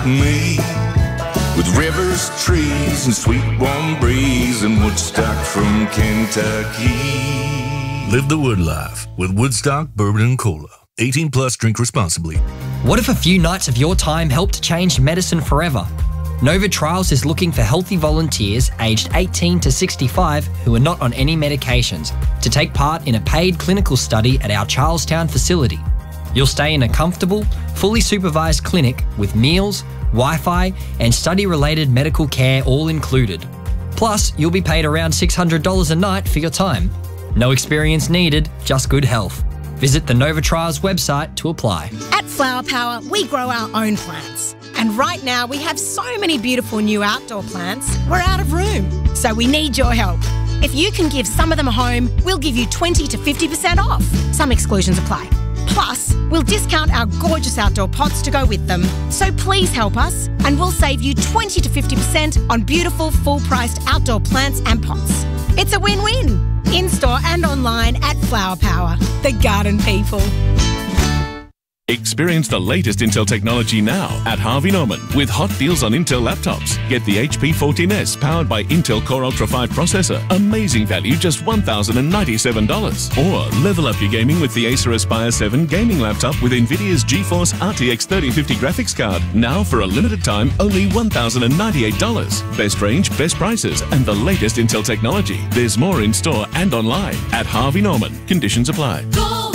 like me, with rivers, trees, and sweet warm breeze, and Woodstock from Kentucky. Live the wood life with Woodstock Bourbon and Cola. 18 plus, drink responsibly. What if a few nights of your time helped change medicine forever? Nova Trials is looking for healthy volunteers aged 18 to 65 who are not on any medications to take part in a paid clinical study at our Charlestown facility. You'll stay in a comfortable, fully supervised clinic with meals, Wi-Fi, and study-related medical care all included. Plus, you'll be paid around $600 a night for your time. No experience needed, just good health. Visit the Nova Trials website to apply. At Flower Power, we grow our own plants. And right now, we have so many beautiful new outdoor plants, we're out of room. So we need your help. If you can give some of them a home, we'll give you 20 to 50% off. Some exclusions apply. Plus, we'll discount our gorgeous outdoor pots to go with them. So please help us, and we'll save you 20 to 50% on beautiful, full-priced outdoor plants and pots. It's a win-win. In-store and online at Flower Power, the garden people. Experience the latest Intel technology now at Harvey Norman with hot deals on Intel laptops. Get the HP 14S powered by Intel Core Ultra 5 processor. Amazing value, just $1,097. Or level up your gaming with the Acer Aspire 7 gaming laptop with NVIDIA's GeForce RTX 3050 graphics card. Now for a limited time, only $1,098. Best range, best prices, and the latest Intel technology. There's more in store and online at Harvey Norman. Conditions apply.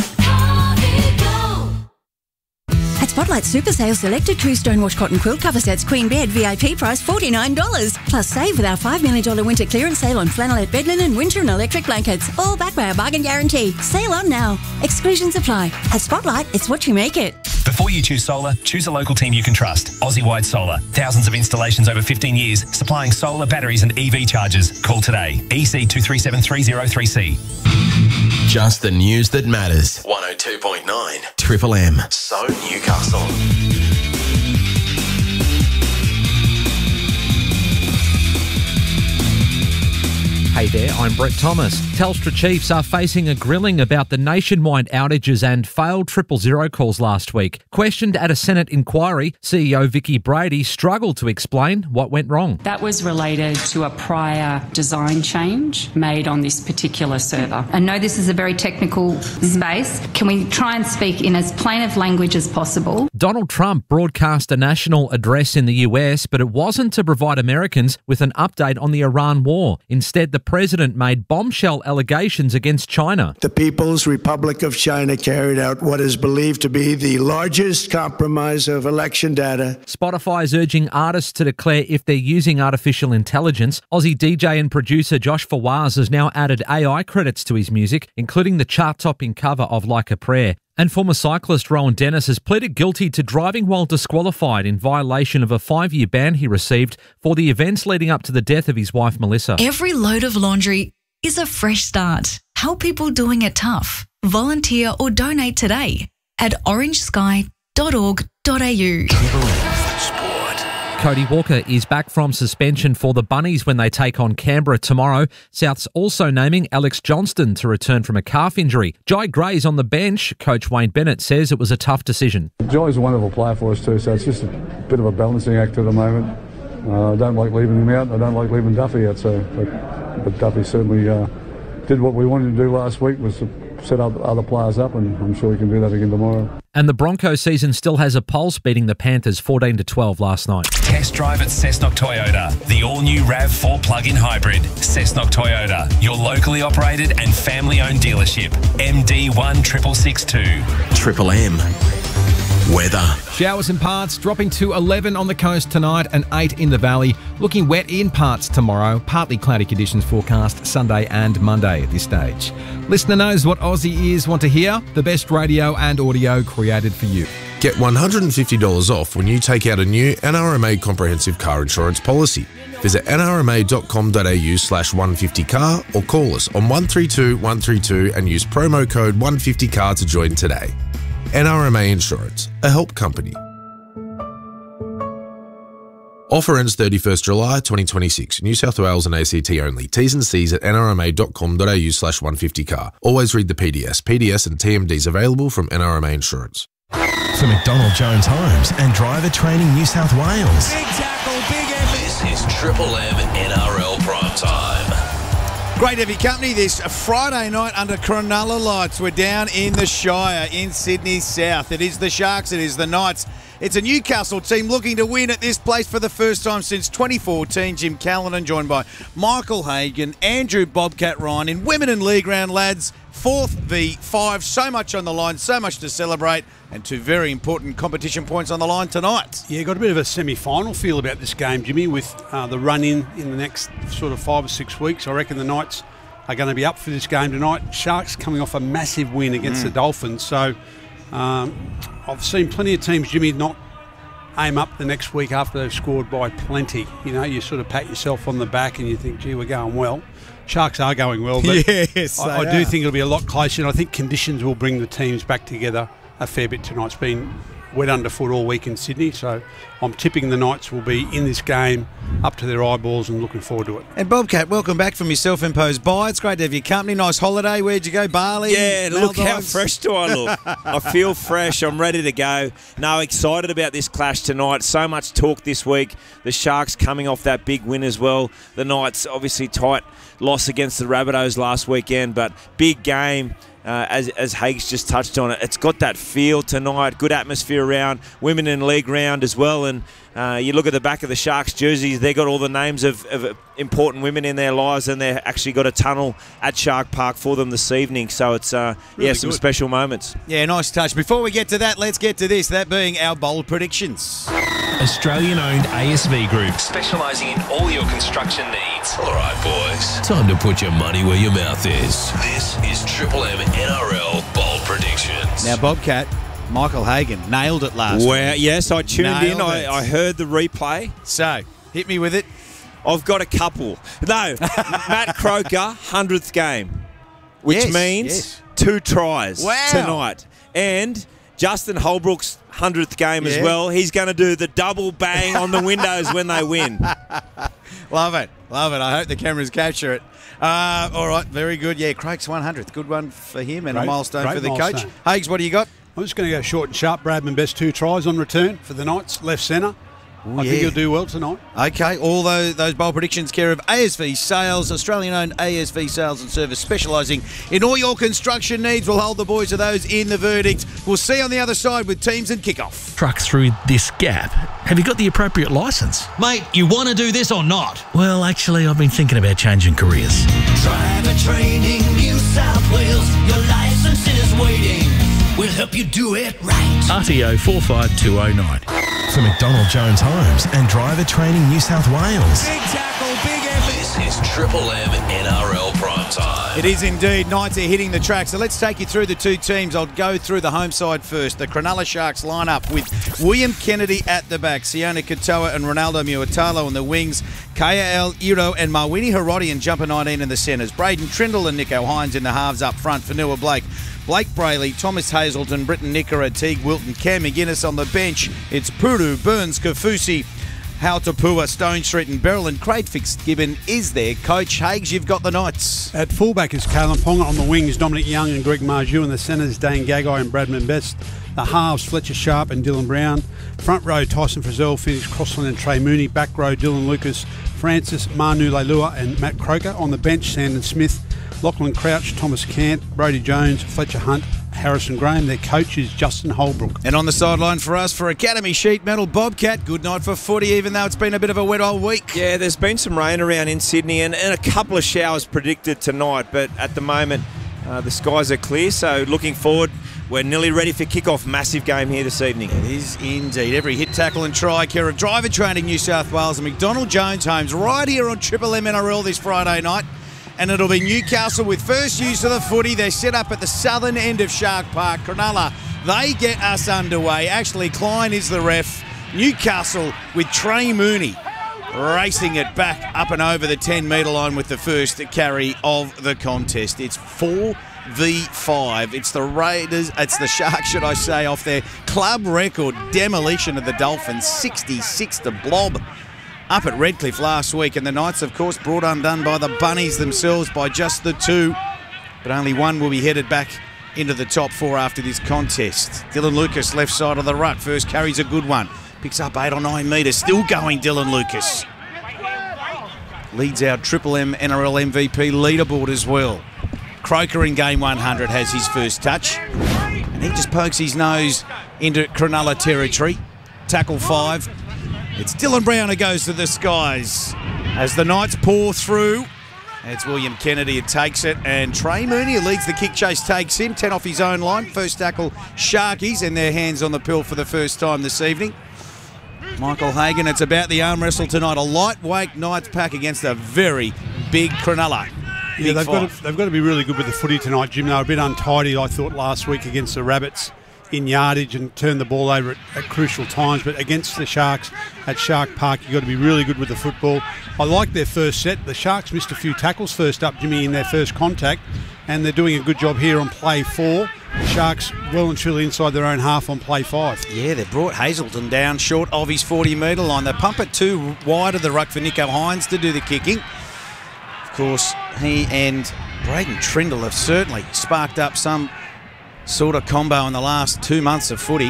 At Spotlight Super Sale, selected True Stonewash cotton quilt cover sets, queen bed, VIP price $49. Plus save with our $5 million winter clearance sale on flannelette bed linen, winter and electric blankets. All backed by our bargain guarantee. Sale on now. Exclusions apply. At Spotlight, it's what you make it. Before you choose solar, choose a local team you can trust. Aussie-wide Solar. Thousands of installations over 15 years, supplying solar, batteries and EV chargers. Call today. EC 237303C. Just the news that matters. 102.9 Triple M. So Newcastle. Hey there, I'm Brett Thomas. Telstra chiefs are facing a grilling about the nationwide outages and failed 000 calls last week. Questioned at a Senate inquiry, CEO Vicki Brady struggled to explain what went wrong. That was related to a prior design change made on this particular server. I know this is a very technical space. Can we try and speak in as plain of language as possible? Donald Trump broadcast a national address in the US, but it wasn't to provide Americans with an update on the Iran war. Instead, the president made bombshell allegations against China. The People's Republic of China carried out what is believed to be the largest compromise of election data. Spotify is urging artists to declare if they're using artificial intelligence. Aussie DJ and producer Josh Fawaz has now added AI credits to his music, including the chart-topping cover of Like a Prayer. And former cyclist Rowan Dennis has pleaded guilty to driving while disqualified in violation of a 5-year ban he received for the events leading up to the death of his wife, Melissa. Every load of laundry is a fresh start. Help people doing it tough. Volunteer or donate today at orangesky.org.au. Cody Walker is back from suspension for the Bunnies when they take on Canberra tomorrow. South's also naming Alex Johnston to return from a calf injury. Jai Gray's on the bench. Coach Wayne Bennett says it was a tough decision. Jai's a wonderful player for us too, so it's just a bit of a balancing act at the moment. I don't like leaving him out. I don't like leaving Duffy out. But Duffy certainly did what we wanted to do last week, was to set up other players up, and I'm sure he can do that again tomorrow. And the Broncos season still has a pulse, beating the Panthers 14-12 last night. Test drive at Cessnock Toyota. The all-new RAV4 plug-in hybrid. Cessnock Toyota, your locally operated and family-owned dealership. MD16662. Triple M. Weather. Showers in parts, dropping to 11 on the coast tonight and 8 in the valley. Looking wet in parts tomorrow. Partly cloudy conditions forecast Sunday and Monday at this stage. Listener knows what Aussie ears want to hear. The best radio and audio created for you. Get $150 off when you take out a new NRMA comprehensive car insurance policy. Visit nrma.com.au/150car or call us on 132 132 and use promo code 150car to join today. NRMA Insurance, a help company. Offer ends 31st July 2026. New South Wales and ACT only. T's and C's at nrma.com.au/150car. Always read the PDS. PDS and TMDs available from NRMA Insurance. For McDonald Jones Homes and Driver Training New South Wales. Big tackle, big effort. This is Triple M NRL Prime Time. Great heavy company this Friday night under Cronulla lights. We're down in the Shire in Sydney South. It is the Sharks, it is the Knights. It's a Newcastle team looking to win at this place for the first time since 2014. Jim Callanan joined by Michael Hagan, Andrew Bobcat Ryan in Women in League round, lads. 4th v 5, so much on the line, so much to celebrate, and 2 very important competition points on the line tonight. Yeah, got a bit of a semi-final feel about this game, Jimmy, with the run-in the next sort of 5 or 6 weeks. I reckon the Knights are going to be up for this game tonight. Sharks coming off a massive win against the Dolphins, so I've seen plenty of teams, Jimmy, not aim up the next week after they've scored by plenty. You know, you sort of pat yourself on the back and you think, gee, we're going well. Sharks are going well, but yes, I do think it'll be a lot closer, and I think conditions will bring the teams back together a fair bit tonight. It's been wet underfoot all week in Sydney, so I'm tipping the Knights will be in this game up to their eyeballs and looking forward to it. And Bobcat, welcome back from your self-imposed buy. It's great to have your company. Nice holiday. Where'd you go? Bali? Yeah, look Maldives? how fresh do I look. I feel fresh. I'm ready to go. No, excited about this clash tonight. So much talk this week. The Sharks coming off that big win as well. The Knights obviously tight loss against the Rabbitohs last weekend, but big game. As Hagues just touched on it, it's got that feel tonight. Good atmosphere around. Women in League round as well. And you look at the back of the Sharks jerseys, they've got all the names of important women in their lives, and they've actually got a tunnel at Shark Park for them this evening. So it's really some special moments. Yeah, nice touch. Before we get to that, let's get to this, that being our bold predictions. Australian-owned ASV Group, specialising in all your construction needs. All right, boys. Time to put your money where your mouth is. This is Triple M NRL Bold Predictions. Now, Bobcat, Michael Hagan nailed it last week. Well, yes, I tuned in. I heard the replay. So, hit me with it. I've got a couple. No, Matt Croker, 100th game, which means 2 tries tonight. And Justin Holbrook's 100th game as well. He's going to do the double bang on the windows when they win. Love it. Love it. I hope the cameras capture it. All right, very good. Yeah, Craig's 100th. Good one for him and a milestone for the coach. Hagues, what do you got? I'm just going to go short and sharp. Bradman Best 2 tries on return for the Knights, left centre. I think he'll do well tonight. Okay, all those bold predictions care of ASV Sales, Australian-owned ASV Sales and Service, specialising in all your construction needs. We'll hold the boys of those in the verdict. We'll see you on the other side with teams and kickoff. Truck through this gap. Have you got the appropriate licence? Mate, you want to do this or not? Well, actually, I've been thinking about changing careers. Driver Training New South Wales. Your licence is waiting. We'll help you do it right. RTO 45209. For McDonald Jones Homes and Driver Training New South Wales. Big tackle, big effort. This is Triple M NRL Prime Time. It is indeed. Knights are hitting the track. So let's take you through the 2 teams. I'll go through the home side first. The Cronulla Sharks line up with William Kennedy at the back, Sione Katoa and Ronaldo Muatalo on the wings, Kaya Iro and Mawini Herodian jumper 19 in the centres, Braden Trindle and Nico Hines in the halves up front for Noah Blake. Blake Brayley, Thomas Hazelton, Britton Nickera, Teague Wilton, Cam McGuinness on the bench. It's Puru, Burns, Kafusi, Hautapua, Stone Street and Beryl, and Craig Fitzgibbon is there. Coach Hagues, you've got the Knights. At fullback is Kalen Ponga. On the wings, Dominic Young and Greg Marju. In the centres, Dane Gagai and Bradman Best. The halves, Fletcher Sharp and Dylan Brown. Front row, Tyson Frizzell, Phoenix Crossland and Trey Mooney. Back row, Dylan Lucas, Francis, Manu Leilua and Matt Croker. On the bench, Sandon Smith, Lachlan Crouch, Thomas Cant, Brodie Jones, Fletcher Hunt, Harrison Graham. Their coach is Justin Holbrook. And on the sideline for us for Academy Sheet Metal, Bobcat. Good night for footy, even though it's been a bit of a wet old week. Yeah, there's been some rain around in Sydney and a couple of showers predicted tonight, but at the moment the skies are clear, so looking forward. We're nearly ready for kickoff. Massive game here this evening. It is indeed. Every hit, tackle and try care of Driver Training New South Wales and McDonald Jones Homes right here on Triple M NRL this Friday night. And it'll be Newcastle with first use of the footy. They're set up at the southern end of Shark Park. Cronulla, they get us underway. Actually, Klein is the ref. Newcastle with Trey Mooney racing it back up and over the 10-metre line with the first carry of the contest. It's 4v5. It's the Raiders, it's the Sharks, should I say, off their club record demolition of the Dolphins, 66 to blob. Up at Redcliffe last week, and the Knights, of course, brought undone by the Bunnies themselves by just the 2. But only one will be headed back into the top 4 after this contest. Dylan Lucas, left side of the ruck. First carry's a good one. Picks up 8 or 9 metres. Still going, Dylan Lucas. Leads our Triple M NRL MVP leaderboard as well. Croker in game 100 has his first touch. And he just pokes his nose into Cronulla territory. Tackle 5. It's Dylan Brown who goes to the skies. As the Knights pour through, it's William Kennedy who takes it. And Trey Mooney, who leads the kick chase, takes him. 10 off his own line. First tackle, Sharkies, and their hands on the pill for the first time this evening. Michael Hagan, it's about the arm wrestle tonight. A lightweight Knights pack against a very big Cronulla. Yeah, they've got to be really good with the footy tonight, Jim. They were a bit untidy, I thought, last week against the Rabbits in yardage and turned the ball over at crucial times. But against the Sharks at Shark Park, you've got to be really good with the football. I like their first set. The Sharks missed a few tackles first up, Jimmy, in their first contact, and they're doing a good job here on play 4. The Sharks well and truly inside their own half on play 5. Yeah, they brought Hazelton down short of his 40-metre line. They pump it too wide of the ruck for Nicho Hynes to do the kicking. Of course, he and Braden Trindle have certainly sparked up some sort of combo in the last 2 months of footy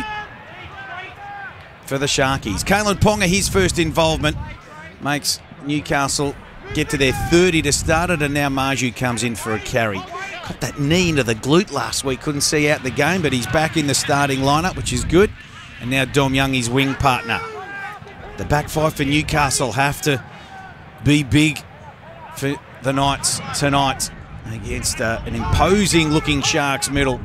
for the Sharkies. Kalen Ponga, his first involvement, makes Newcastle get to their 30 to start it, and now Marju comes in for a carry. Got that knee into the glute last week, couldn't see out the game, but he's back in the starting lineup, which is good. And now Dom Young, his wing partner. The back 5 for Newcastle have to be big for the Knights tonight against an imposing-looking Sharks middle.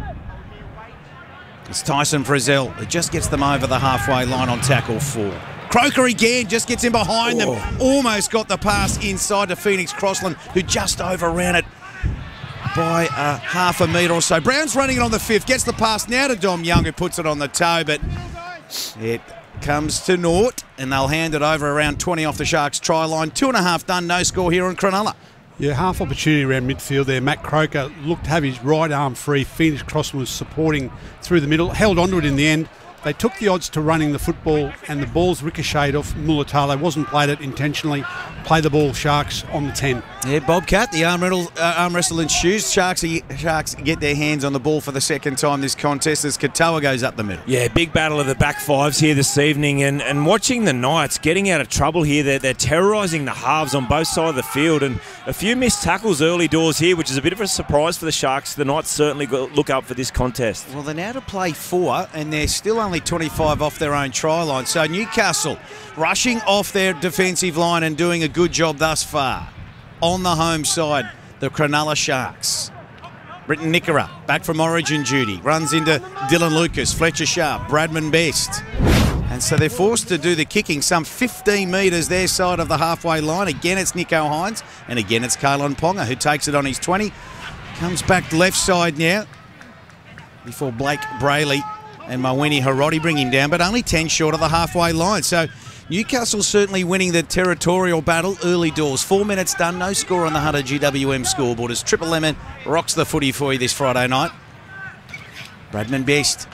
It's Tyson Frizzell who just gets them over the halfway line on tackle 4. Croker again just gets in behind them. Almost got the pass inside to Phoenix Crossland, who just overran it by half a metre or so. Brown's running it on the 5th, gets the pass now to Dom Young, who puts it on the toe, but it comes to naught, and they'll hand it over around 20 off the Sharks' try line. 2.5 done, no score here in Cronulla. Yeah, half opportunity around midfield there. Matt Croker looked to have his right arm free. Phoenix Crossland was supporting through the middle, held onto it in the end. They took the odds to running the football, and the ball's ricocheted off Mulatalo. Wasn't played it intentionally. Play the ball, Sharks on the 10. Yeah, Bobcat, the arm wrestle and shoes. Sharks get their hands on the ball for the second time this contest as Katoa goes up the middle. Yeah, big battle of the back 5s here this evening, and watching the Knights getting out of trouble here. They're terrorising the halves on both sides of the field, and a few missed tackles early doors here, which is a bit of a surprise for the Sharks. The Knights certainly look up for this contest. Well, they're now to play 4, and they're still only 25 off their own try line. So Newcastle rushing off their defensive line and doing a good job thus far. On the home side, the Cronulla Sharks. Britton Nickera, back from origin duty, runs into Dylan Lucas, Fletcher Sharp, Bradman Best. And so they're forced to do the kicking some 15 metres their side of the halfway line. Again, it's Nicho Hynes, and again, it's Kalen Ponga who takes it on his 20. Comes back left side now before Blake Brayley and Mawini Harodi bring him down, but only 10 short of the halfway line. So Newcastle certainly winning the territorial battle early doors. 4 minutes done, no score on the Hunter GWM scoreboard as Triple M rocks the footy for you this Friday night. Bradman Best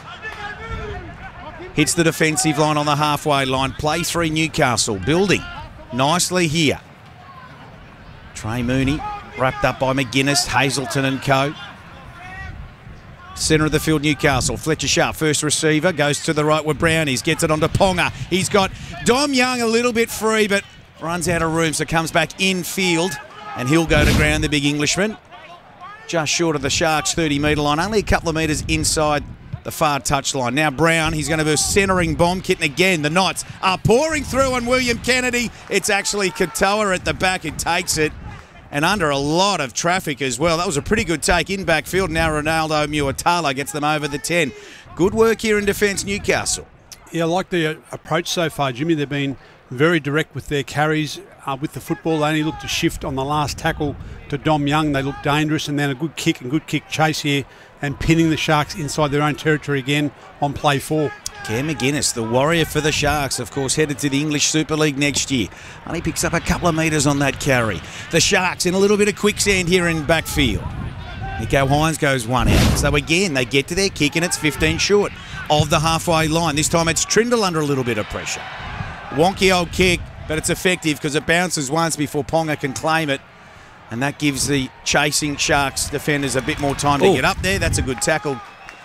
hits the defensive line on the halfway line. Play 3 Newcastle, building nicely here. Trey Mooney wrapped up by McGuinness, Hazelton and co. Centre of the field, Newcastle. Fletcher Sharp, first receiver, goes to the right with Brownies, gets it onto Ponga. He's got Dom Young a little bit free, but runs out of room, so comes back infield, and he'll go to ground, the big Englishman. Just short of the Sharks' 30-metre line, only a couple of metres inside the far touchline. Now Brown, he's going to be a centering bomb kit, and again, the Knights are pouring through on William Kennedy. It's actually Katoa at the back who takes it, and under a lot of traffic as well. That was a pretty good take in backfield. Now Ronaldo Muatalo gets them over the 10. Good work here in defence, Newcastle. Yeah, I like the approach so far, Jimmy. They've been very direct with their carries. With the football, they only look to shift on the last tackle to Dom Young. They look dangerous, and then a good kick and good kick chase here and pinning the Sharks inside their own territory again on play 4. Cam McGuinness, the warrior for the Sharks, of course, headed to the English Super League next year. Only picks up a couple of metres on that carry. The Sharks in a little bit of quicksand here in backfield. Nicho Hynes goes one out. So again, they get to their kick, and it's 15 short of the halfway line. This time it's Trindle under a little bit of pressure. Wonky old kick, but it's effective because it bounces once before Ponga can claim it. And that gives the chasing Sharks defenders a bit more time to get up there. That's a good tackle,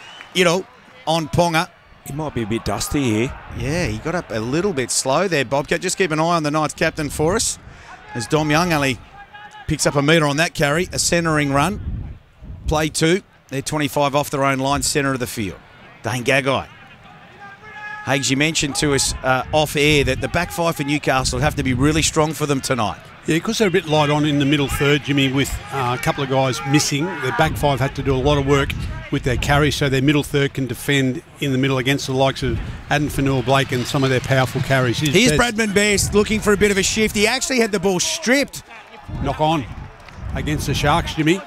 on Ponga. He might be a bit dusty here. Yeah, he got up a little bit slow there, Bobcat. Just keep an eye on the Knights captain for us, as Dom Young only picks up a metre on that carry. A centering run. Play 2. They're 25 off their own line, centre of the field. Dane Gagai. Hags, you mentioned to us off air that the back five for Newcastle have to be really strong for them tonight. Yeah, because they're a bit light on in the middle third, Jimmy, with a couple of guys missing. Their back five had to do a lot of work with their carry, so their middle third can defend in the middle against the likes of Adam Fanua-Blake and some of their powerful carries. Here's Bradman Best looking for a bit of a shift. He actually had the ball stripped. Knock on against the Sharks, Jimmy.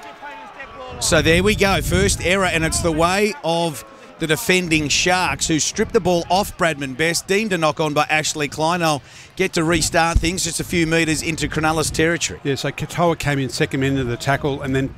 So there we go. First error, and it's the way of the defending Sharks, who stripped the ball off Bradman Best, deemed a knock on by Ashley Klein. They'll get to restart things just a few metres into Cronulla's territory. Yeah, so Katoa came in second end of the tackle and then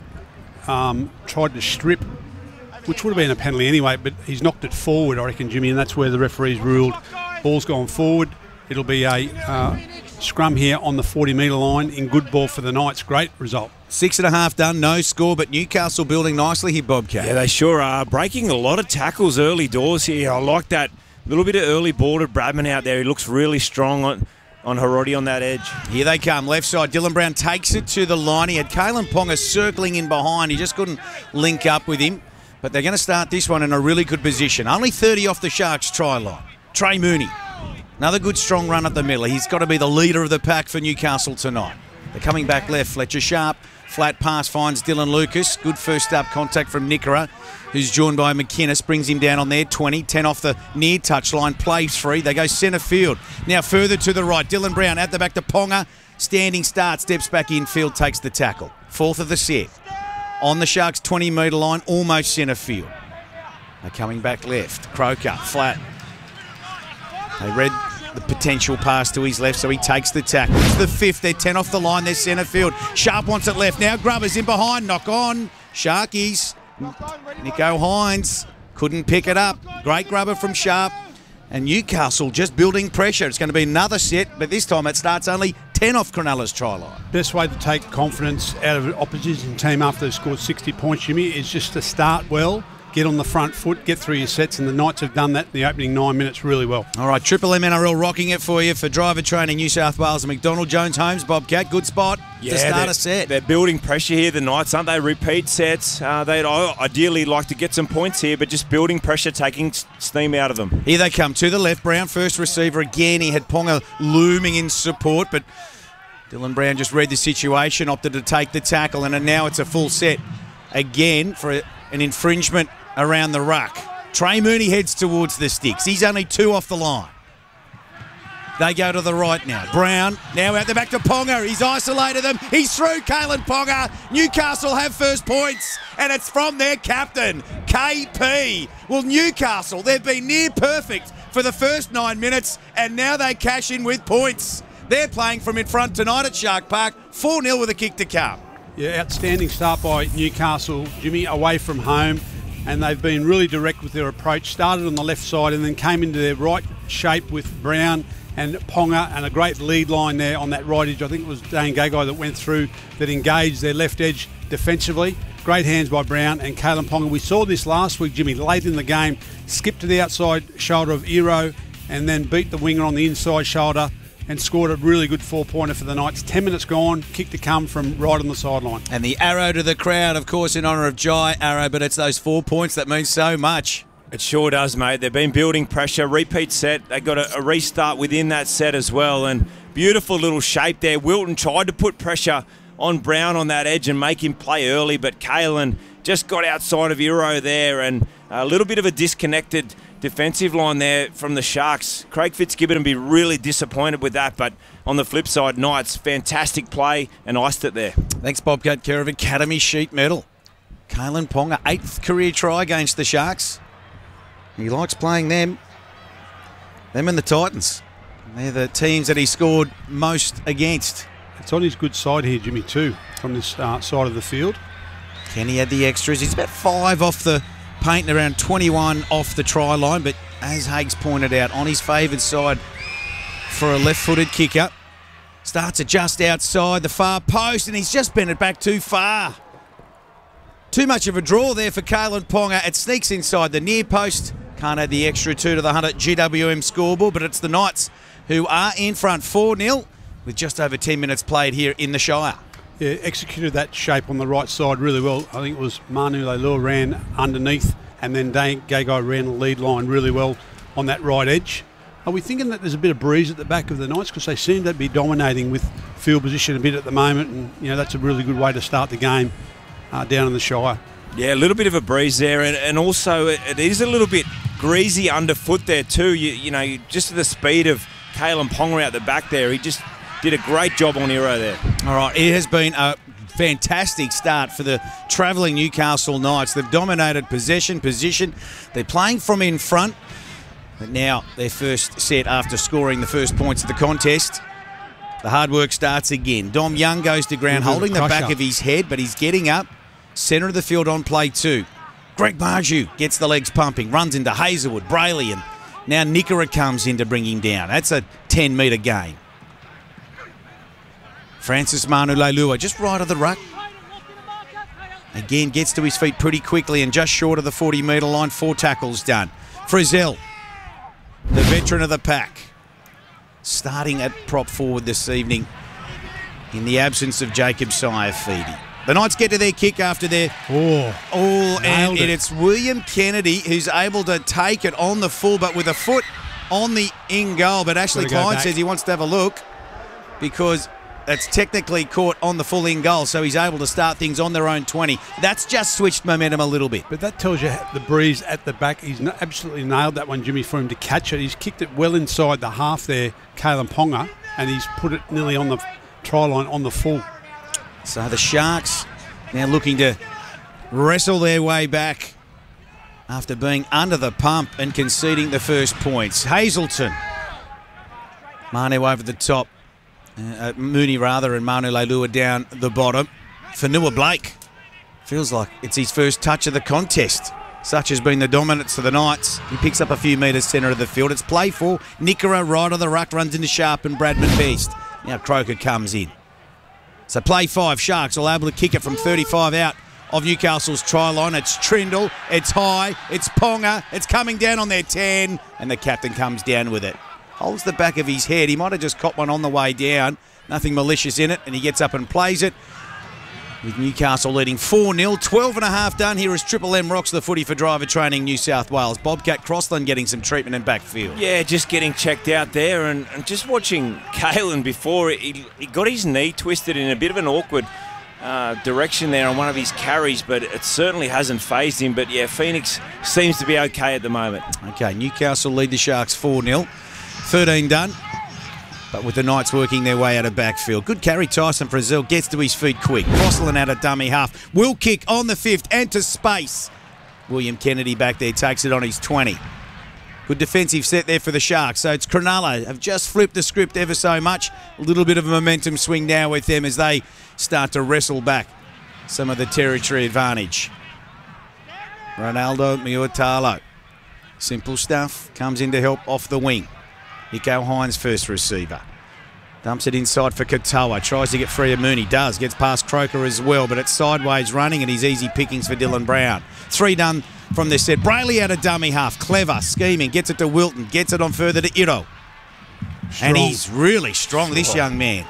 tried to strip, which would have been a penalty anyway, but he's knocked it forward, I reckon, Jimmy, and that's where the referees ruled. Ball's gone forward. It'll be a scrum here on the 40-metre line in good ball for the Knights. Great result. 6.5 done, no score, but Newcastle building nicely here, Bobcat. Yeah, they sure are. Breaking a lot of tackles early doors here. I like that little bit of early ball to Bradman out there. He looks really strong on Harodi on that edge. Here they come, left side. Dylan Brown takes it to the line. He had Kalen Ponga circling in behind. He just couldn't link up with him. But they're going to start this one in a really good position. Only 30 off the Sharks' try line. Trey Mooney. Another good strong run at the middle. He's got to be the leader of the pack for Newcastle tonight. They're coming back left. Fletcher Sharp. Flat pass finds Dylan Lucas. Good first up contact from Nickera, who's joined by McInnes. Brings him down on there. 20. 10 off the near touchline. Plays free. They go centre field. Now further to the right. Dylan Brown at the back to Ponga. Standing start. Steps back infield. Takes the tackle. Fourth of the set. On the Sharks' 20-metre line. Almost centre field. They're coming back left. Croker. Flat. They read the potential pass to his left, so he takes the tackle. It's the fifth. They're 10 off the line. They're centre field. Sharp wants it left. Now Grubber's in behind. Knock on. Sharkies. Nico Hines couldn't pick it up. Great grubber from Sharp. And Newcastle just building pressure. It's going to be another set, but this time it starts only 10 off Cronulla's try line. Best way to take confidence out of an opposition team after they've scored 60 points, Jimmy, is just to start well, get on the front foot, get through your sets, and the Knights have done that in the opening 9 minutes really well. All right, Triple M NRL rocking it for you for Driver Training New South Wales and McDonald Jones Homes. Bobcat, good spot to start a set. They're building pressure here, the Knights, aren't they? Repeat sets. They'd ideally like to get some points here, but just building pressure, taking steam out of them. Here they come to the left. Brown, first receiver again. He had Ponga looming in support, but Dylan Brown just read the situation, opted to take the tackle, and now it's a full set again for an infringement around the ruck. Trey Mooney heads towards the sticks. He's only 2 off the line. They go to the right now. Brown now out the back to Ponga. He's isolated them. He's through. Kalen Ponga. Newcastle have first points, and it's from their captain, KP. Well, Newcastle, they've been near perfect for the first 9 minutes, and now they cash in with points. They're playing from in front tonight at Shark Park. 4-0 with a kick to come. Yeah, outstanding start by Newcastle, Jimmy, away from home. And they've been really direct with their approach. Started on the left side and then came into their right shape with Brown and Ponga, and a great lead line there on that right edge. I think it was Dane Gagai that went through that engaged their left edge defensively. Great hands by Brown and Kalen Ponga. We saw this last week, Jimmy, late in the game. Skipped to the outside shoulder of Iro and then beat the winger on the inside shoulder and scored a really good 4-pointer for the Knights. 10 minutes gone, kick to come from right on the sideline. And the arrow to the crowd, of course, in honour of Jai Arrow, but it's those 4 points that mean so much. It sure does, mate. They've been building pressure. Repeat set. They got a restart within that set as well. And beautiful little shape there. Wilton tried to put pressure on Brown on that edge and make him play early, but Kalen just got outside of Iro there, and a little bit of a disconnected defensive line there from the Sharks. Craig Fitzgibbon would be really disappointed with that, but on the flip side, Knights, fantastic play and iced it there. Thanks, Bobcat, care of Academy Sheet Metal. Kalen Ponga, 8th career try against the Sharks. He likes playing them and the Titans. They're the teams that he scored most against. It's on his good side here, Jimmy, too, from this side of the field. Kenny had the extras. He's about 5 off the paint and around 21 off the try line, but as Hagues pointed out, on his favoured side for a left-footed kicker. Starts it just outside the far post, and he's just bent it back too far. Too much of a draw there for Kalen Ponga. It sneaks inside the near post. Can't add the extra 2 to the 100 GWM scoreboard, but it's the Knights who are in front 4-0 with just over 10 minutes played here in the Shire. Yeah, executed that shape on the right side really well. I think it was Manu Leilua ran underneath, and then Gagai ran the lead line really well on that right edge. Are we thinking that there's a bit of breeze at the back of the Knights, because they seem to be dominating with field position a bit at the moment, and that's a really good way to start the game down in the Shire. Yeah, a little bit of a breeze there, and also it is a little bit greasy underfoot there too. You just the speed of Kalen Ponga out the back there, he just did a great job on Hero there. All right, it has been a fantastic start for the travelling Newcastle Knights. They've dominated possession, position. They're playing from in front. But now their first set after scoring the first points of the contest. The hard work starts again. Dom Young goes to ground, holding the back of his head, but he's getting up. Centre of the field on play 2. Greg Marju gets the legs pumping, runs into Hazelwood, Brayley, and now Nickera comes in to bring him down. That's a 10-metre gain. Francis Manu Leilua just right of the ruck. Again, gets to his feet pretty quickly and just short of the 40-metre line. 4 tackles done. Frizzell, the veteran of the pack, starting at prop forward this evening in the absence of Jacob Saifidi. The Knights get to their kick after their and it's William Kennedy who's able to take it on the full, but with a foot on the in goal. But Ashley Klein says he wants to have a look because it's technically caught on the full in goal, so he's able to start things on their own 20. That's just switched momentum a little bit. But that tells you the breeze at the back. He's absolutely nailed that one, Jimmy, for him to catch it. He's kicked it well inside the half there, Kalen Ponga, and he's put it nearly on the try line on the full. So the Sharks now looking to wrestle their way back after being under the pump and conceding the first points. Hazelton. Manu over the top. Mooney rather, and Manu Leilua down the bottom. Fanua Blake. Feels like it's his first touch of the contest. Such has been the dominance of the Knights. He picks up a few metres centre of the field. It's play 4. Nickera right of the ruck, runs into Sharp and Bradman Beast. Now Croker comes in. So play 5, Sharks all able to kick it from 35 out of Newcastle's try line. It's Trindle, it's high, it's Ponga, it's coming down on their 10, and the captain comes down with it. Holds the back of his head. He might have just caught one on the way down. Nothing malicious in it, and he gets up and plays it. With Newcastle leading 4-0. 12.5 done. Here is Triple M rocks the footy for Driver Training New South Wales. Bobcat Crossland getting some treatment in backfield. Yeah, just getting checked out there, and just watching Kalen before, he got his knee twisted in a bit of an awkward direction there on one of his carries, but it certainly hasn't phased him. But yeah, Phoenix seems to be okay at the moment. Okay, Newcastle lead the Sharks 4-0. 13 done, but with the Knights working their way out of backfield. Good carry, Tyson Frizzell gets to his feet quick. Crossland out of dummy half. Will kick on the 5th and to space. William Kennedy back there takes it on his 20. Good defensive set there for the Sharks. So it's Cronulla have just flipped the script ever so much. A little bit of a momentum swing now with them as they start to wrestle back some of the territory advantage. Ronaldo Miotalo. Simple stuff. Comes in to help off the wing. Nico Hines first receiver. Dumps it inside for Katoa. Tries to get free of Mooney. Does. Gets past Croker as well, but it's sideways running and he's easy pickings for Dylan Brown. 3 done from this set. Brayley out of dummy half. Clever. Scheming. Gets it to Wilton. Gets it on further to Iro. And he's really strong, this young man.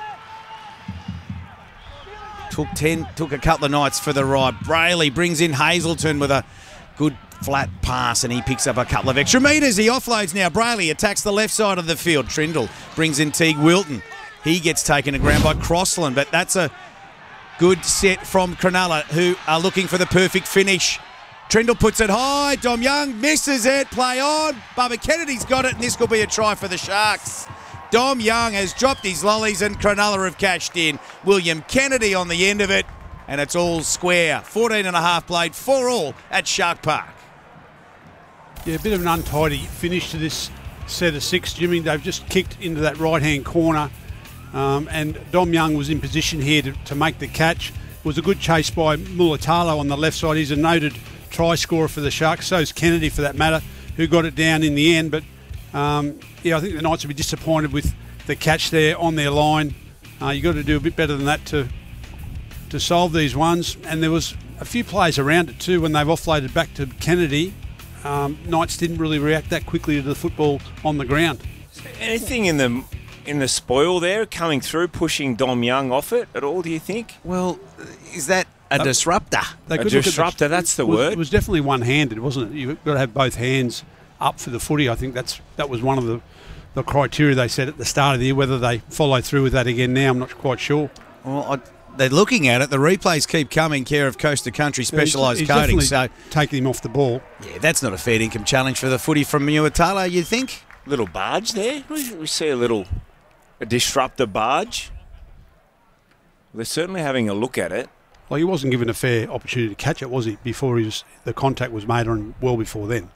Took a couple of nights for the ride. Brayley brings in Hazelton with a good flat pass, and he picks up a couple of extra metres. He offloads now. Brayley attacks the left side of the field. Trindle brings in Teague Wilton. He gets taken to ground by Crossland, but that's a good set from Cronulla, who are looking for the perfect finish. Trindle puts it high. Dom Young misses it. Play on. Bubba Kennedy's got it, and this could be a try for the Sharks. Dom Young has dropped his lollies, and Cronulla have cashed in. William Kennedy on the end of it, and it's all square. 14.5 played, 4-all at Shark Park. Yeah, a bit of an untidy finish to this set of 6, Jimmy. They've just kicked into that right-hand corner, and Dom Young was in position here to make the catch. It was a good chase by Mulatalo on the left side. He's a noted try scorer for the Sharks. So is Kennedy, for that matter, who got it down in the end. But, yeah, I think the Knights will be disappointed with the catch there on their line. You've got to do a bit better than that to solve these ones. And there was a few plays around it too when they've offloaded back to Kennedy. Knights didn't really react that quickly to the football on the ground. Anything in the spoil there coming through, pushing Dom Young off it at all, do you think? Well, is that a disruptor? A disruptor, that's the word. It was definitely one-handed, wasn't it? You've got to have both hands up for the footy. I think that was one of the criteria they set at the start of the year. Whether they follow through with that again now, I'm not quite sure. Well, they're looking at it. The replays keep coming, care of Coast to Country Specialised Coating. So taking him off the ball. Yeah, that's not a fair income challenge for the footy from Muatala, you think? Little barge there. We see a disruptor barge. They're certainly having a look at it. Well, he wasn't given a fair opportunity to catch it, was he? Before the contact was made on well before then.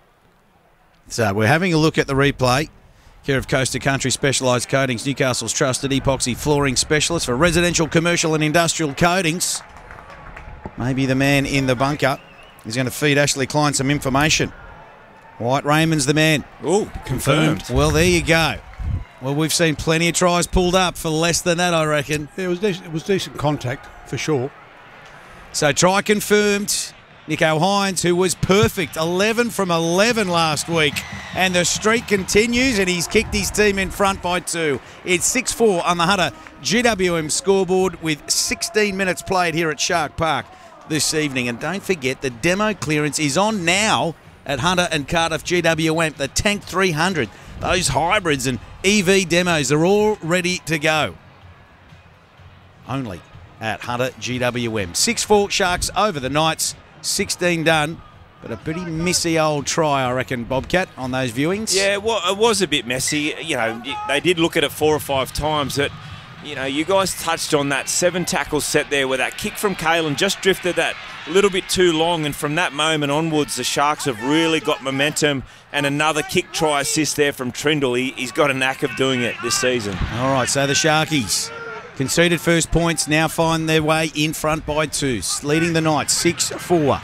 So we're having a look at the replay. Care of Coast to Country Specialised Coatings, Newcastle's trusted epoxy flooring specialist for residential, commercial and industrial coatings. Maybe the man in the bunker is going to feed Ashley Klein some information. White Raymond's the man. Oh, confirmed. Well, there you go. Well, we've seen plenty of tries pulled up for less than that, I reckon. Yeah, it was decent contact, for sure. So try confirmed. Nico Hines, who was perfect, 11 from 11 last week. And the streak continues, and he's kicked his team in front by 2. It's 6-4 on the Hunter GWM scoreboard with 16 minutes played here at Shark Park this evening. And don't forget, the demo clearance is on now at Hunter and Cardiff GWM, the Tank 300. Those hybrids and EV demos are all ready to go. Only at Hunter GWM. 6-4 Sharks over the Knights. 16 done, but a pretty messy old try, I reckon, Bobcat, on those viewings. Yeah, well, it was a bit messy. You know, they did look at it 4 or 5 times. That, you know, you guys touched on that 7 tackle set there where that kick from Kalen just drifted that a little bit too long, and from that moment onwards, the Sharks have really got momentum, and another kick try assist there from Trindle. He's got a knack of doing it this season. All right, so the Sharkies conceded first points, now find their way in front by 2, leading the Knights 6-4.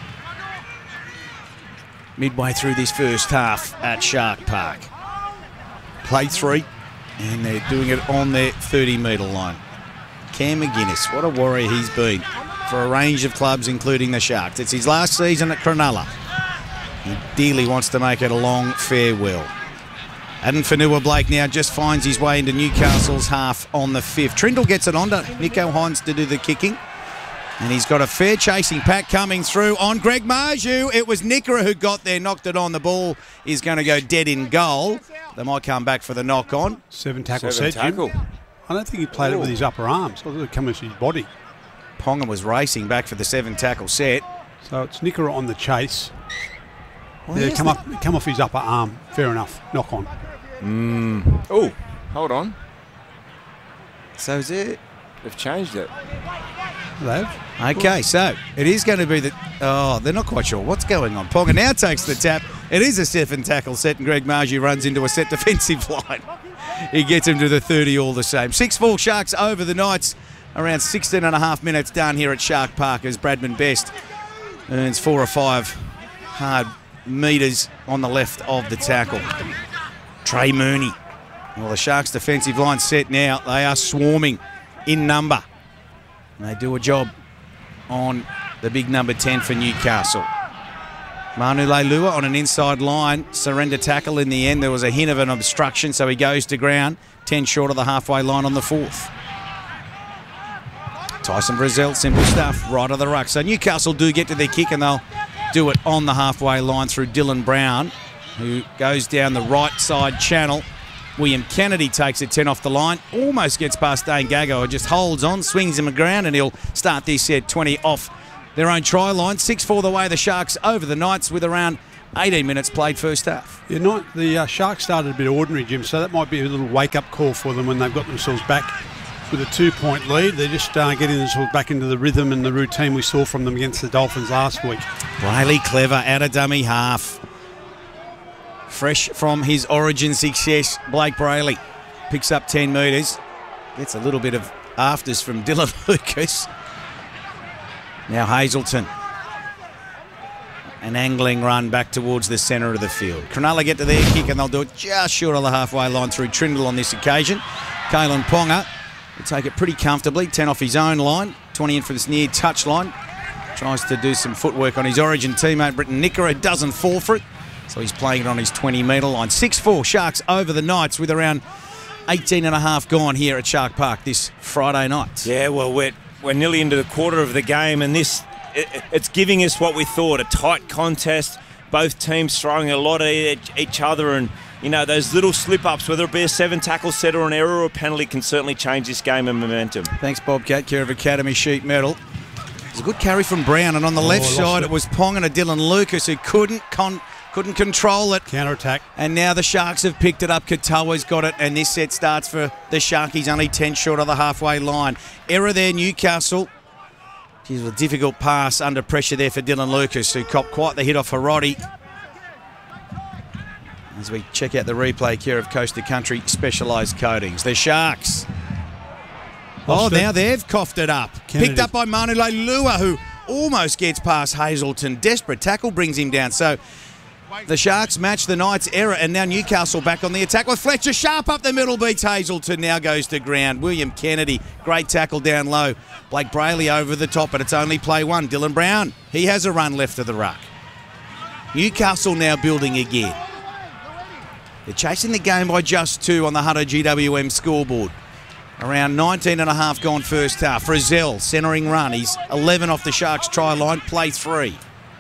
Midway through this first half at Shark Park. Play 3, and they're doing it on their 30-metre line. Cam McGuinness, what a warrior he's been for a range of clubs, including the Sharks. It's his last season at Cronulla. He dearly wants to make it a long farewell. Adam Fanua-Blake now just finds his way into Newcastle's half on the 5th. Trindle gets it on to Nico Hines to do the kicking. And he's got a fair chasing pack coming through on Greg Marju. It was Nickera who got there, knocked it on. The ball is going to go dead in goal. They might come back for the knock on. 7 tackle set. I don't think he played it with his upper arms. I thought it came with his body. Ponga was racing back for the 7 tackle set. So it's Nickera on the chase. Well, yeah, come off his upper arm. Fair enough. Knock on. Oh, hold on. So is it? They've changed it. They've? Okay, so it is going to be the... Oh, they're not quite sure what's going on. Ponga now takes the tap. It is a 7 tackle set, and Greg Marju runs into a set defensive line. He gets him to the 30 all the same. 6-4 Sharks over the Knights. Around 16 and a half minutes down here at Shark Park as Bradman Best earns 4 or 5 hard metres on the left of the tackle. Trey Mooney. Well, the Sharks' defensive line set now. They are swarming in number. And they do a job on the big number 10 for Newcastle. Manu Leilua on an inside line. Surrender tackle in the end. There was a hint of an obstruction, so he goes to ground. 10 short of the halfway line on the 4th. Tyson Brazil, simple stuff, right of the ruck. So Newcastle do get to their kick, and they'll do it on the halfway line through Dylan Brown, who goes down the right side channel. William Kennedy takes it 10 off the line, almost gets past Dane Gago, just holds on, swings him aground, and he'll start this set 20 off their own try line. 6-4 the way the Sharks over the Knights with around 18 minutes played first half. Yeah, the Sharks started a bit ordinary, Jim, so that might be a little wake-up call for them when they've got themselves back with a 2-point lead. They're just getting themselves back into the rhythm and the routine we saw from them against the Dolphins last week. Riley Clever out of dummy half. Fresh from his origin success, Blake Brayley picks up 10 metres. Gets a little bit of afters from Dylan Lucas. Now Hazelton. An angling run back towards the centre of the field. Cronulla get to their kick, and they'll do it just short of the halfway line through Trindle on this occasion. Kalen Ponga He'll take it pretty comfortably. 10 off his own line. 20 in for this near touch line. Tries to do some footwork on his Origin teammate, Britton Nicker. Doesn't fall for it. So he's playing it on his 20-metre line. 6-4 Sharks over the Knights with around 18 and a half gone here at Shark Park this Friday night. Yeah, well, we're nearly into the quarter of the game, and it's giving us what we thought, a tight contest. Both teams throwing a lot at each other, and those little slip-ups, whether it be a 7-tackle set or an error or a penalty, can certainly change this game and momentum. Thanks, Bobcat. Care of Academy Sheet Metal. It was a good carry from Brown, and on the left side it was Ponga to Dylan Lucas, who couldn't control it. Counter-attack. And now the Sharks have picked it up. Katoa's got it, and this set starts for the Sharkies, only 10 short of the halfway line. Error there, Newcastle. It was a difficult pass under pressure there for Dylan Lucas, who copped quite the hit off Harrotti. As we check out the replay, care of Coastal Country Specialised Coatings. The Sharks. Now they've coughed it up. Kennedy. Picked up by Manu Leilua, who almost gets past Hazelton. Desperate tackle brings him down. So the Sharks match the Knights' error, and now Newcastle back on the attack with Fletcher Sharp up the middle, beats Hazelton, now goes to ground. William Kennedy, great tackle down low. Blake Brayley over the top, but it's only play one. Dylan Brown, he has a run left of the ruck. Newcastle now building again. They're chasing the game by just 2 on the Hutto GWM scoreboard. Around 19 and a half gone first half. Frizzell, centering run. He's 11 off the Sharks try line, play 3.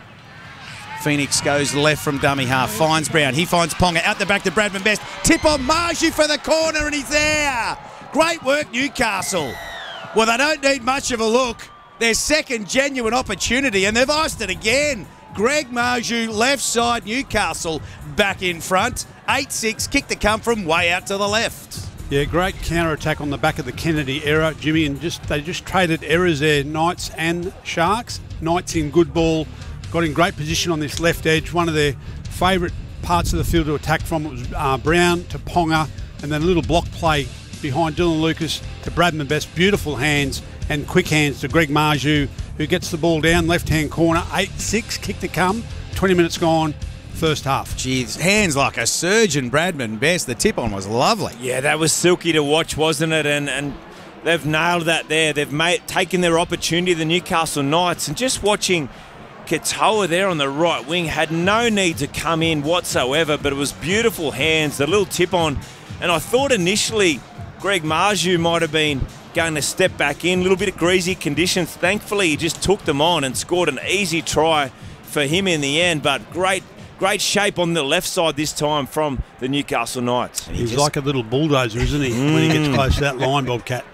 Phoenix goes left from dummy half, finds Brown. He finds Ponga out the back to Bradman Best. Tip on Marju for the corner, and he's there. Great work, Newcastle. Well, they don't need much of a look. Their second genuine opportunity, and they've iced it again. Greg Marju, left side, Newcastle back in front. 8-6, kick to come from way out to the left. Yeah, great counter-attack on the back of the Kennedy error, Jimmy, and they just traded errors there, Knights and Sharks. Knights in good ball, got in great position on this left edge. One of their favourite parts of the field to attack from was Brown to Ponga, and then a little block play behind Dylan Lucas to Bradman Best. Beautiful hands and quick hands to Greg Marju, who gets the ball down, left-hand corner. 8-6, kick to come, 20 minutes gone. First half. Jeez, hands like a surgeon, Bradman Best. The tip-on was lovely. Yeah, that was silky to watch, wasn't it? And they've nailed that there. They've taken their opportunity, the Newcastle Knights, and just watching Katoa there on the right wing had no need to come in whatsoever, but it was beautiful hands, the little tip-on. And I thought initially Greg Marju might have been going to step back in, a little bit of greasy conditions. Thankfully, he just took them on and scored an easy try for him in the end, but great shape on the left side this time from the Newcastle Knights. He's like a little bulldozer, isn't he, when he gets close to that line, Bobcat?